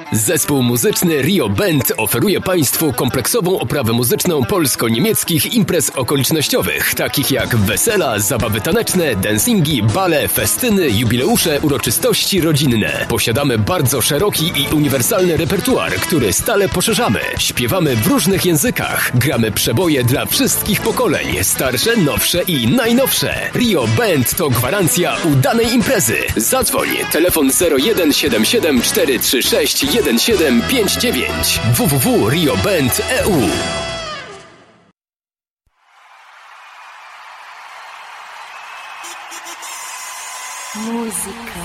Zespół muzyczny Rio Band oferuje Państwu kompleksową oprawę muzyczną polsko-niemieckich imprez okolicznościowych, takich jak wesela, zabawy taneczne, dancingi, bale, festyny, jubileusze, uroczystości rodzinne. Posiadamy bardzo szeroki i uniwersalny repertuar, który stale poszerzamy. Śpiewamy w różnych językach. Gramy przeboje dla wszystkich pokoleń, starsze, nowsze i najnowsze. Rio Band to gwarancja udanej imprezy. Zadzwoń, telefon 0177 436 1759 www.rioband.eu. Muzyka.